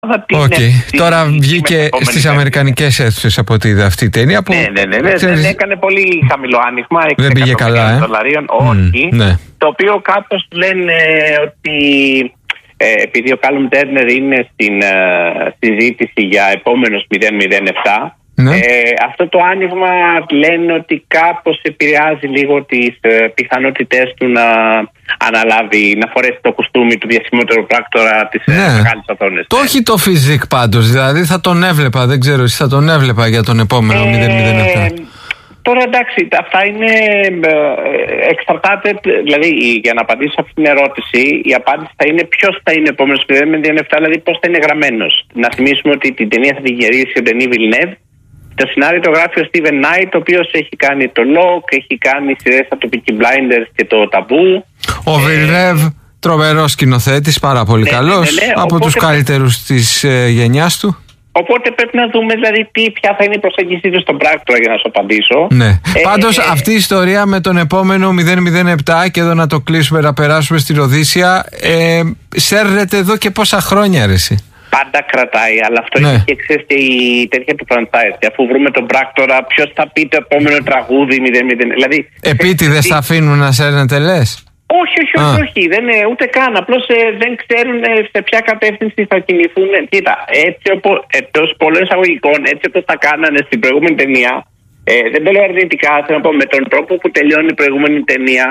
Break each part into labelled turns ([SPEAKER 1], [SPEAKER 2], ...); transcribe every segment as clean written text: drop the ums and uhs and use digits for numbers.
[SPEAKER 1] Τώρα βγήκε στις αμερικανικές αίθουσες από ό,τι είδα αυτή η ταινία. Που,
[SPEAKER 2] δεν έκανε πολύ χαμηλό άνοιγμα.
[SPEAKER 1] Δεν πήγε καλά,
[SPEAKER 2] δολαρίων, όχι.
[SPEAKER 1] Ναι.
[SPEAKER 2] Το οποίο κάπως λένε ότι επειδή ο Κάλουμ Τέρνερ είναι στην συζήτηση για επόμενος 007,
[SPEAKER 1] ναι.
[SPEAKER 2] Αυτό το άνοιγμα λένε ότι κάπως επηρεάζει λίγο τις πιθανότητες του να αναλάβει, να φορέσει το κουστούμι του διασημότερου πράκτορα της μεγάλης οθόνης.
[SPEAKER 1] Το έχει το φιζικ πάντως, δηλαδή θα τον έβλεπα, δεν ξέρω εσύ, θα τον έβλεπα για τον επόμενο 007.
[SPEAKER 2] Τώρα εντάξει, αυτά είναι εξαρτάται, δηλαδή για να απαντήσω αυτή την ερώτηση, η απάντηση θα είναι ποιος θα είναι επόμενος 007, δηλαδή πώς θα είναι γραμμένος. Να θυμίσουμε ότι την ταινία θα την γυρίσει ο Ντενί Βιλνέβ. Το σενάριο το γράφει ο Στίβεν Νάιτ, ο οποίος έχει κάνει το Lock, έχει κάνει σειρές από το Peaky Blinders και το Ταμπού.
[SPEAKER 1] Ο Βιλνέβ, τρομερός σκηνοθέτης, πάρα πολύ καλός, από τους καλύτερους της γενιάς του.
[SPEAKER 2] Οπότε πρέπει να δούμε δηλαδή ποια θα είναι η προσέγγιση του στον πράκτορα για να σου απαντήσω.
[SPEAKER 1] Ναι. Πάντως αυτή η ιστορία με τον επόμενο 007, και εδώ να το κλείσουμε, να περάσουμε στη Ροδίσια, σέρνεται εδώ και πόσα χρόνια, ρε εσύ.
[SPEAKER 2] Πάντα κρατάει, αλλά αυτό είναι και ξέρεις και η τέτοια του franchise. Και αφού βρούμε τον πράκτορα, ποιος θα πει το επόμενο τραγούδι 007. Δηλαδή,
[SPEAKER 1] επίτηδες θα αφήνουν να σέρνεται, λες?
[SPEAKER 2] Όχι, δεν είναι ούτε καν. Απλώς δεν ξέρουν σε ποια κατεύθυνση θα κινηθούν. Κοίτα, εντός πολλών εισαγωγικών, έτσι όπως τα κάνανε στην προηγούμενη ταινία, δεν το λέω αρνητικά, θέλω να πω, με τον τρόπο που τελειώνει η προηγούμενη ταινία,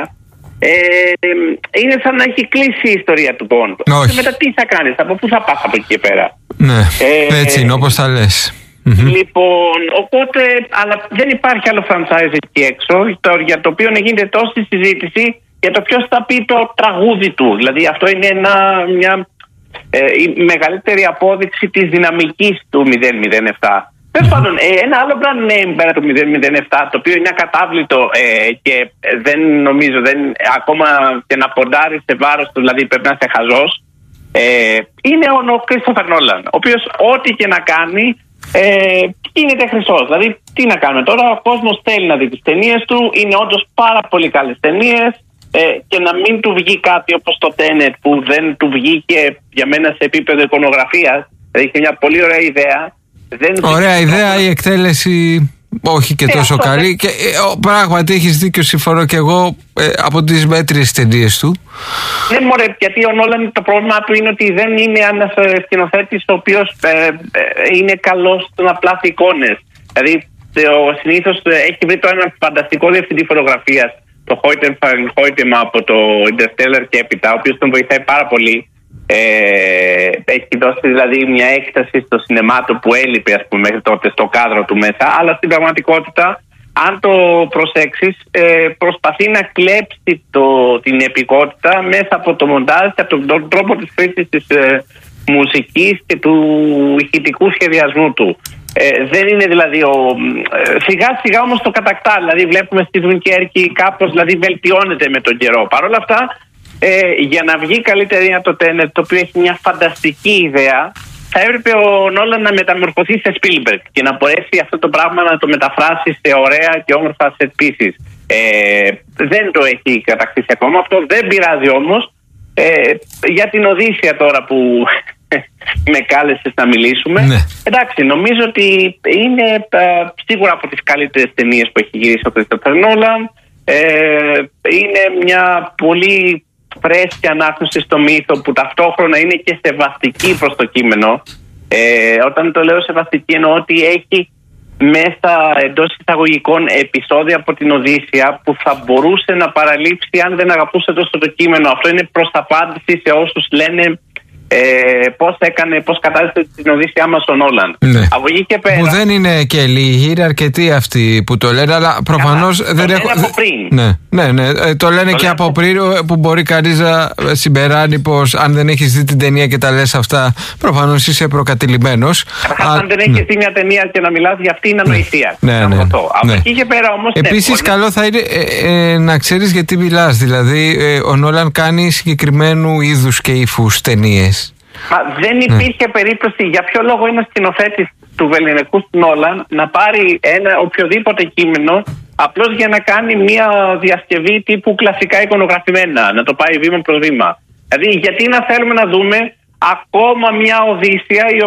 [SPEAKER 2] είναι σαν να έχει κλείσει η ιστορία του Bond. Και μετά τι θα κάνεις, από πού θα πας από εκεί και πέρα.
[SPEAKER 1] Ναι, έτσι είναι όπως θα λες.
[SPEAKER 2] Λοιπόν, οπότε, αλλά δεν υπάρχει άλλο franchise εκεί έξω, για το οποίο γίνεται τόση συζήτηση για το ποιος θα πει το τραγούδι του. Δηλαδή αυτό είναι μια η μεγαλύτερη απόδειξη της δυναμικής του 007. Τέλος πάντων, ένα άλλο brand name πέρα του 007, το οποίο είναι ακατάβλητο και δεν νομίζω, ακόμα και να ποντάρει σε βάρος του, δηλαδή πρέπει να είσαι χαζός, είναι ο Κρίστοφερ Νόλαν, ο οποίος ό,τι και να κάνει γίνεται χρυσός. Δηλαδή τι να κάνουμε τώρα, ο κόσμος θέλει να δει τις ταινίες του, είναι όντως πάρα πολύ καλές ταινίες. Και να μην του βγει κάτι όπως το Tenet, που δεν του βγήκε για μένα σε επίπεδο εικονογραφίας. Δηλαδή είχε μια πολύ ωραία ιδέα.
[SPEAKER 1] Ωραία ιδέα, η εκτέλεση όχι και τόσο καλή. Και πράγματι έχεις δίκιο, συμφωνώ και εγώ, από τις μέτριες ταινίες του.
[SPEAKER 2] Ναι, μωρέ, γιατί ο Νόλαν το πρόβλημα του είναι ότι δεν είναι ένας σκηνοθέτης ο οποίος είναι καλός στο να πλάθει εικόνες. Δηλαδή συνήθως έχει βρει το ένα φανταστικό διευθυντή φωτογραφίας, το Χόιτεμα από το Interstellar και έπειτα, ο οποίος τον βοηθάει πάρα πολύ. Έχει δώσει δηλαδή μια έκταση στο σινεμάτο που έλειπε, ας πούμε, μέχρι τότε στο κάδρο του μέσα, αλλά στην πραγματικότητα, αν το προσέξεις, προσπαθεί να κλέψει την επικότητα μέσα από το μοντάζ και από τον τρόπο της χρήσης της μουσικής και του ηχητικού σχεδιασμού του. Δεν είναι δηλαδή σιγά σιγά όμως το κατακτά. Δηλαδή βλέπουμε στη Δουνκέρκη κάπως δηλαδή βελτιώνεται με τον καιρό. Παρ' όλα αυτά, για να βγει καλύτερη από το Tenet, το οποίο έχει μια φανταστική ιδέα, θα έπρεπε ο Νόλαν να μεταμορφωθεί σε Spielberg και να μπορέσει αυτό το πράγμα να το μεταφράσει σε ωραία και όμορφα set pieces. Δεν το έχει κατακτήσει ακόμα. Αυτό δεν πειράζει όμως. Για την Οδύσσια τώρα που με κάλεσες να μιλήσουμε, εντάξει, νομίζω ότι είναι σίγουρα από τις καλύτερες ταινίες που έχει γυρίσει ο Κρίστοφερ Νόλαν. Είναι μια πολύ φρέσκια ανάγνωση στο μύθο που ταυτόχρονα είναι και σεβαστική προς το κείμενο. Όταν το λέω σεβαστική, εννοώ ότι έχει μέσα εντός εισαγωγικών επεισόδια από την Οδύσσια που θα μπορούσε να παραλείψει αν δεν αγαπούσε τόσο το κείμενο. Αυτό είναι προς απάντηση σε όσους λένε πώς κατάστησε την Οδύσσιά μας ο Νόλαν.
[SPEAKER 1] Ναι.
[SPEAKER 2] Από εκεί και πέρα.
[SPEAKER 1] Που δεν είναι και λίγοι, είναι αρκετοί αυτοί που το λένε, αλλά προφανώς δεν έχουν.
[SPEAKER 2] Από πριν.
[SPEAKER 1] Ναι. Το λένε και από πριν, που μπορεί κανείς να συμπεράνει πως αν δεν έχεις δει την ταινία και τα λες αυτά, προφανώς είσαι προκατηλημένος.
[SPEAKER 2] Αν δεν έχεις δει μια ταινία και να μιλάς για αυτή, είναι ανοησία. Από εκεί και πέρα όμως.
[SPEAKER 1] Επίσης, καλό θα είναι να ξέρεις γιατί μιλάς. Δηλαδή, ο Νόλαν κάνει συγκεκριμένου είδους και ύφους ταινίες.
[SPEAKER 2] Δεν υπήρχε περίπτωση, για ποιο λόγο ένας σκηνοθέτης του βεληνικού Νόλαν να πάρει ένα οποιοδήποτε κείμενο απλώς για να κάνει μια διασκευή τύπου κλασικά εικονογραφημένα, να το πάει βήμα προς βήμα. Δηλαδή γιατί να θέλουμε να δούμε ακόμα μια Οδύσσια η